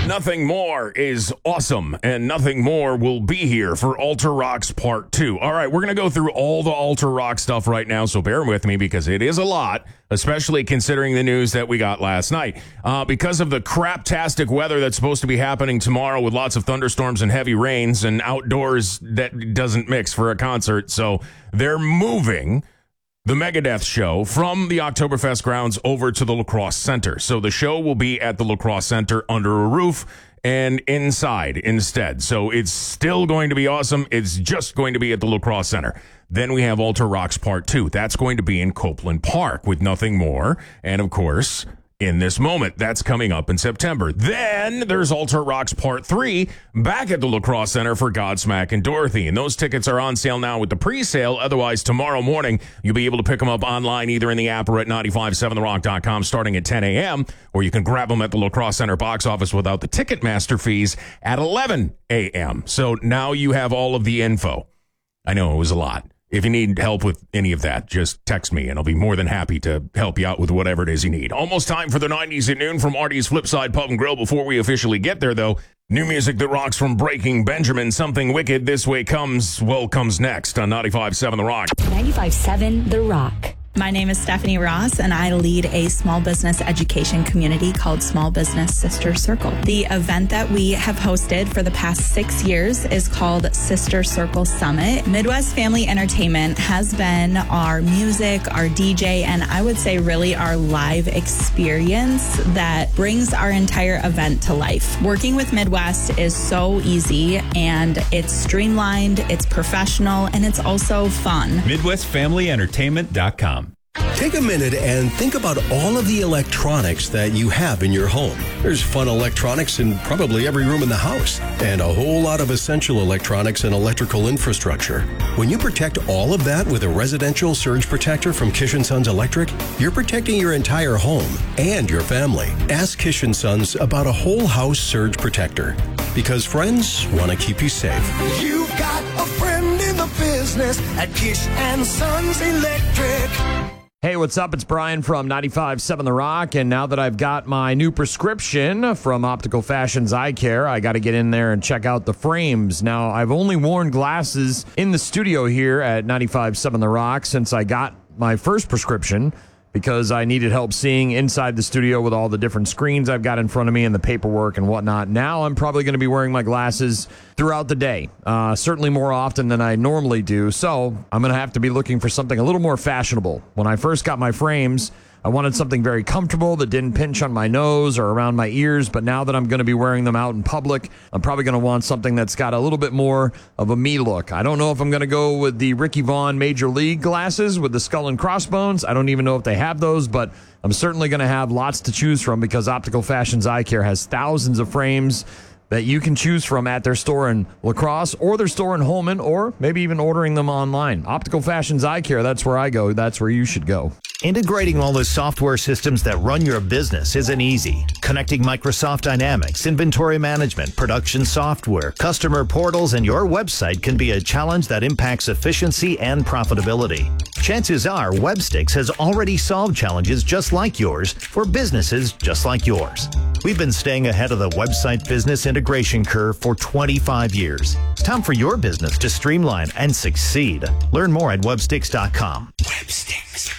Nothing More is awesome, and Nothing More will be here for Alter Rocks Part 2. All right, we're going to go through all the Alter Rock stuff right now, so bear with me because it is a lot, especially considering the news that we got last night. Because of the craptastic weather that's supposed to be happening tomorrow with lots of thunderstorms and heavy rains and outdoors that doesn't mix for a concert, so they're moving the Megadeth show from the Oktoberfest grounds over to the La Crosse Center. So the show will be at the La Crosse Center under a roof and inside instead. So it's still going to be awesome. It's just going to be at the La Crosse Center. Then we have Alter Rocks Part 2. That's going to be in Copeland Park with Nothing More. And, of course, In This Moment. That's coming up in September. Then there's Alter Rocks Part 3 back at the La Crosse Center for Godsmack and Dorothy. And those tickets are on sale now with the pre-sale. Otherwise, tomorrow morning, you'll be able to pick them up online either in the app or at 957therock.com starting at 10 a.m. Or you can grab them at the La Crosse Center box office without the Ticketmaster fees at 11 a.m. So now you have all of the info. I know it was a lot. If you need help with any of that, just text me, and I'll be more than happy to help you out with whatever it is you need. Almost time for the 90s at noon from Artie's Flipside Pub and Grill. Before we officially get there, though, new music that rocks from Breaking Benjamin. Something Wicked This Way comes next on 95.7 The Rock. 95.7 The Rock. My name is Stephanie Ross, and I lead a small business education community called Small Business Sister Circle. The event that we have hosted for the past 6 years is called Sister Circle Summit. Midwest Family Entertainment has been our music, our DJ, and I would say really our live experience that brings our entire event to life. Working with Midwest is so easy, and it's streamlined, it's professional, and it's also fun. MidwestFamilyEntertainment.com. Take a minute and think about all of the electronics that you have in your home. There's fun electronics in probably every room in the house, and a whole lot of essential electronics and electrical infrastructure. When you protect all of that with a residential surge protector from Kish & Sons Electric, you're protecting your entire home and your family. Ask Kish & Sons about a whole house surge protector, because friends want to keep you safe. You got a friend in the business at Kish & Sons Electric. Hey, what's up? It's Brian from 95.7 The Rock, and now that I've got my new prescription from Optical Fashions Eye Care, I got to get in there and check out the frames. Now, I've only worn glasses in the studio here at 95.7 The Rock since I got my first prescription, because I needed help seeing inside the studio with all the different screens I've got in front of me and the paperwork and whatnot. Now I'm probably going to be wearing my glasses throughout the day, certainly more often than I normally do. So I'm going to have to be looking for something a little more fashionable. When I first got my frames, I wanted something very comfortable that didn't pinch on my nose or around my ears, but now that I'm going to be wearing them out in public, I'm probably going to want something that's got a little bit more of a me look. I don't know if I'm going to go with the Ricky Vaughn Major League glasses with the skull and crossbones. I don't even know if they have those, but I'm certainly going to have lots to choose from because Optical Fashions Eye Care has thousands of frames that you can choose from at their store in La Crosse or their store in Holman, or maybe even ordering them online. Optical Fashions Eye Care, that's where I go. That's where you should go. Integrating all the software systems that run your business isn't easy. Connecting Microsoft Dynamics, inventory management, production software, customer portals, and your website can be a challenge that impacts efficiency and profitability. Chances are Websticks has already solved challenges just like yours for businesses just like yours. We've been staying ahead of the website business integration curve for 25 years. It's time for your business to streamline and succeed. Learn more at websticks.com. Websticks.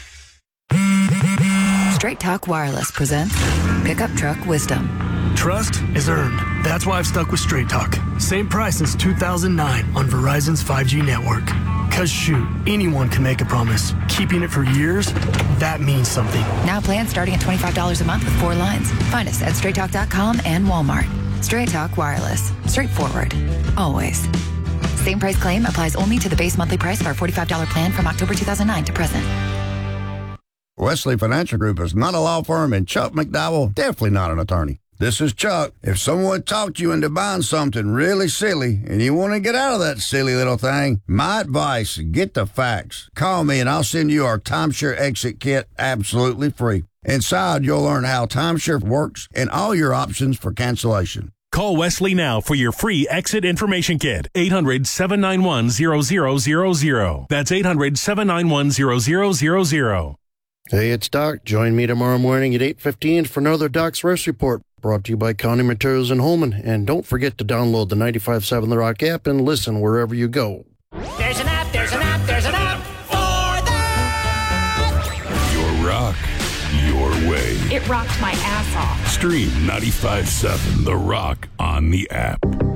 Straight Talk Wireless presents Pickup Truck Wisdom. Trust is earned. That's why I've stuck with Straight Talk. Same price since 2009 on Verizon's 5G network. Cause shoot, anyone can make a promise. Keeping it for years, that means something. Now plans starting at $25 a month with 4 lines. Find us at straighttalk.com and Walmart. Straight Talk Wireless. Straightforward. Always. Same price claim applies only to the base monthly price of our $45 plan from October 2009 to present. Wesley Financial Group is not a law firm, and Chuck McDowell definitely not an attorney. This is Chuck. If someone talked you into buying something really silly and you want to get out of that silly little thing, my advice, get the facts. Call me and I'll send you our timeshare exit kit absolutely free. Inside, you'll learn how timeshare works and all your options for cancellation. Call Wesley now for your free exit information kit. 800-791-0000. That's 800-791-0000. Hey, it's Doc. Join me tomorrow morning at 8:15 for another Doc's Rest Report. Brought to you by County Materials in Holman. And don't forget to download the 95.7 The Rock app and listen wherever you go. There's an app for that. Your rock, your way. It rocked my ass off. Stream 95.7 The Rock on the app.